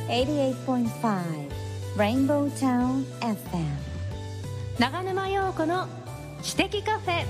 88.5 Rainbow Town FM 長沼陽子の知的カフェ。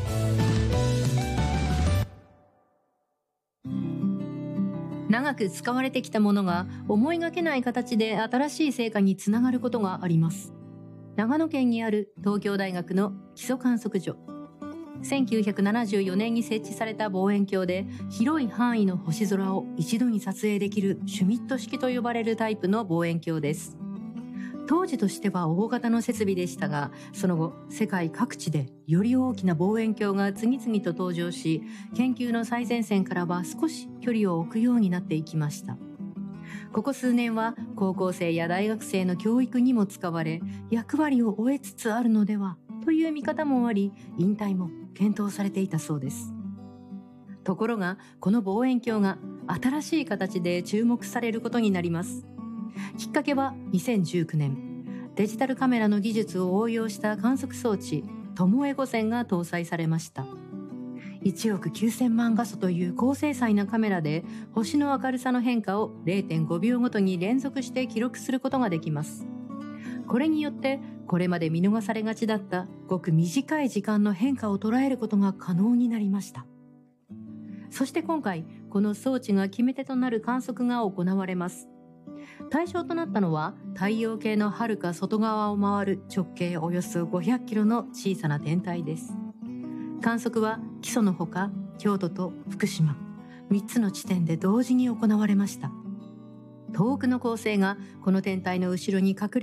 長く使われてきたものが思いがけない形で新しい成果につながることがあります。長野県にある東京大学の基礎観測所。1974年に設置された望遠鏡で広い範囲の星空を一度に撮影できるシュミット式と呼ばれるタイプの望遠鏡です。当時としては大型の設備でしたが、その後世界各地でより大きな望遠鏡が次々と登場し、研究の最前線からは少し距離を置くようになっていきました。ここ数年は高校生や大学生の教育にも使われ、役割を終えつつあるのではという見方もあり、引退も検討されていたそうです。ところがこの望遠鏡が新しい形で注目されることになります。きっかけは2019年、デジタルカメラの技術を応用した観測装置トモエ5線が搭載されました。1億9000万画素という高精細なカメラで星の明るさの変化を 0.5 秒ごとに連続して記録することができます。これによってこれまで見逃されがちだったごく短い時間の変化を捉えることが可能になりました。そして今回この装置が決め手となる観測が行われます。対象となったのは太陽系の遥か外側を回る直径およそ500キロの小さな天体です。観測は基礎のほか京都と福島3つの地点で同時に行われました。遠くの恒星がこの天体の後ろに隠れ